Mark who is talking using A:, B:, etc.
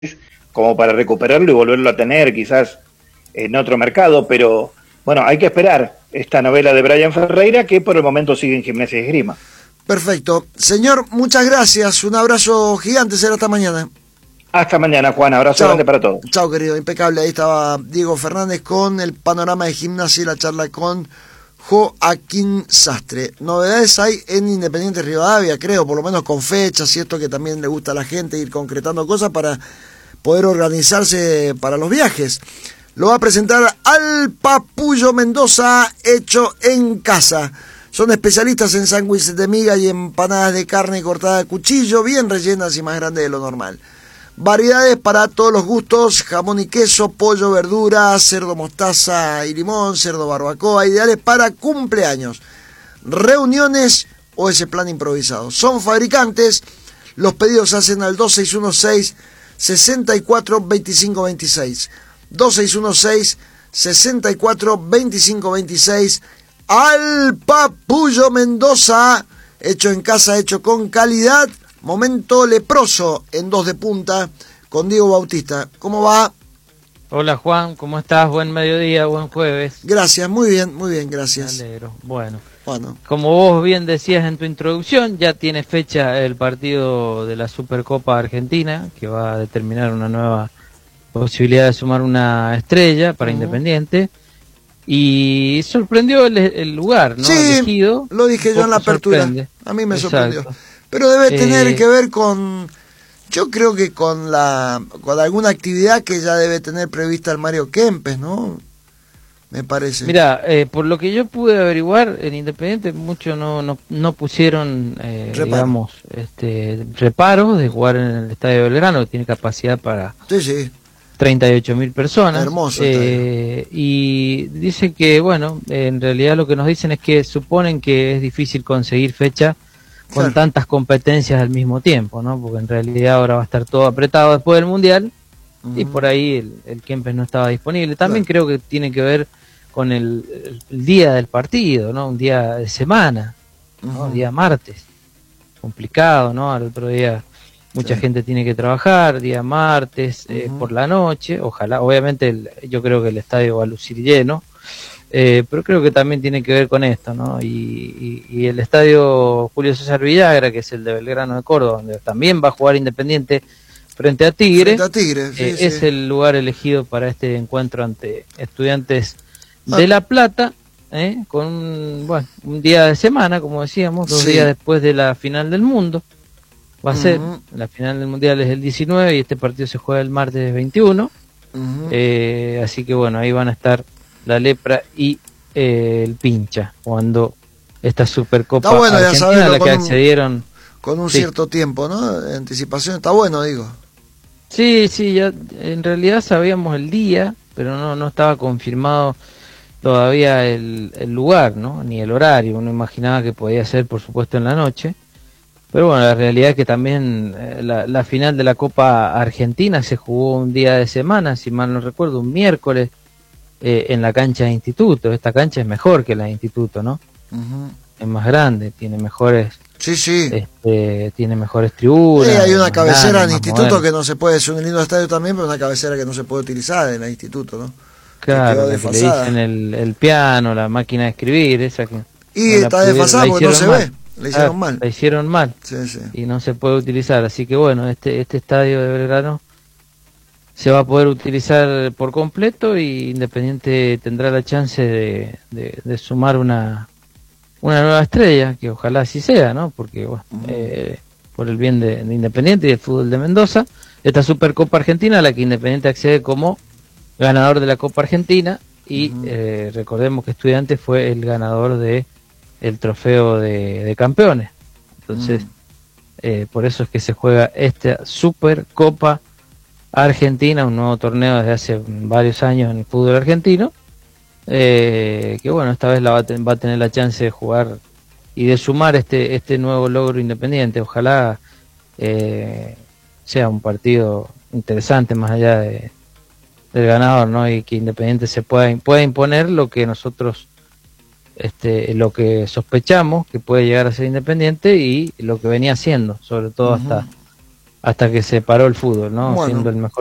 A: como para recuperarlo y volverlo a tener quizás en otro mercado, pero bueno, hay que esperar esta novela de Brian Ferreira que por el momento sigue en Gimnasia y Esgrima.
B: Perfecto. Señor, muchas gracias. Un abrazo gigante. Será hasta mañana.
A: Hasta mañana, Juan. Abrazo
B: Chau.
A: grande para todos.
B: Chao, querido. Impecable. Ahí estaba Diego Fernández con el panorama de Gimnasia y la charla con Joaquín Sastre. Novedades hay en Independiente Rivadavia, creo, por lo menos con fechas y esto que también le gusta a la gente, ir concretando cosas para poder organizarse para los viajes. Lo va a presentar al Papullo Mendoza, hecho en casa. Son especialistas en sándwiches de miga y empanadas de carne cortada a cuchillo, bien rellenas y más grandes de lo normal. Variedades para todos los gustos, jamón y queso, pollo, verdura, cerdo mostaza y limón, cerdo barbacoa, ideales para cumpleaños, reuniones o ese plan improvisado. Son fabricantes, los pedidos se hacen al 2616-642526. 2616-642526. Al Papullo Mendoza, hecho en casa, hecho con calidad. Momento leproso en 2 de punta con Diego Bautista. ¿Cómo va?
C: Hola Juan, ¿cómo estás? Buen mediodía, buen jueves.
B: Gracias, muy bien, gracias.
C: Me alegro. Bueno,
B: Bueno,
C: como vos bien decías en tu introducción, ya tiene fecha el partido de la Supercopa Argentina, que va a determinar una nueva posibilidad de sumar una estrella para Independiente. Y sorprendió el lugar, ¿no?
B: sí,
C: elegido.
B: lo dije yo en la apertura.
C: Sorprende.
B: A mí me
C: Exacto.
B: sorprendió. Pero debe tener que ver con, yo creo que con alguna actividad que ya debe tener prevista el Mario Kempes, ¿no? Me parece.
C: Mira, por lo que yo pude averiguar, en Independiente muchos no pusieron, digamos, reparos de jugar en el Estadio Belgrano, que tiene capacidad para
B: Sí.
C: 38.000 personas.
B: Hermoso
C: y dicen que, bueno, en realidad lo que nos dicen es que suponen que es difícil conseguir fecha con
B: Claro.
C: tantas competencias al mismo tiempo, ¿no? Porque en realidad ahora va a estar todo apretado después del Mundial y por ahí el Kempes no estaba disponible. También creo que tiene que ver con el día del partido, ¿no? Un día de semana, ¿no? Día martes. Complicado, ¿no? Al otro día mucha gente tiene que trabajar, día martes, por la noche. Ojalá, obviamente yo creo que el estadio va a lucir lleno. Pero creo que también tiene que ver con esto, ¿no? Y el estadio Julio César Villagra, que es el de Belgrano de Córdoba, donde también va a jugar Independiente frente a Tigre, es el lugar elegido para este encuentro ante Estudiantes de La Plata, con un día de semana, como decíamos, 2 días después de la final del mundo. Va a ser, la final del Mundial es el 19 y este partido se juega el martes 21. Así que bueno, ahí van a estar la Lepra y el Pincha cuando esta Supercopa Argentina a la que accedieron
B: con un cierto tiempo, ¿no? De anticipación, está bueno, digo.
C: Sí, ya en realidad sabíamos el día, pero no estaba confirmado todavía el lugar, ¿no? Ni el horario. Uno imaginaba que podía ser, por supuesto, en la noche. Pero bueno, la realidad es que también la final de la Copa Argentina se jugó un día de semana, si mal no recuerdo, un miércoles, en la cancha de Instituto. Esta cancha es mejor que la de Instituto, ¿no? Es más grande, tiene mejores tiene mejores tribunas.
B: Hay una cabecera en Instituto que no se puede, es un lindo estadio también, pero una cabecera que no se puede utilizar en el Instituto, ¿no?
C: Claro, que le dicen el piano, la máquina de escribir, esa que
B: y no está desfasada porque no se ve. La hicieron mal.
C: La hicieron mal. Y no se puede utilizar. Así que bueno, este estadio de Belgrano se va a poder utilizar por completo y Independiente tendrá la chance de sumar una nueva estrella, que ojalá así sea, ¿no? Porque bueno, por el bien de Independiente y el fútbol de Mendoza, esta Supercopa Argentina a la que Independiente accede como ganador de la Copa Argentina y recordemos que Estudiantes fue el ganador de el trofeo de campeones. Entonces, por eso es que se juega esta Supercopa Argentina, un nuevo torneo desde hace varios años en el fútbol argentino, que bueno, esta vez va a tener la chance de jugar y de sumar este nuevo logro Independiente. Ojalá sea un partido interesante más allá del ganador, ¿no? Y que Independiente se pueda imponer lo que nosotros lo que sospechamos que puede llegar a ser Independiente y lo que venía haciendo, sobre todo hasta que se paró el fútbol, ¿no?
B: Bueno.
C: Siendo el mejor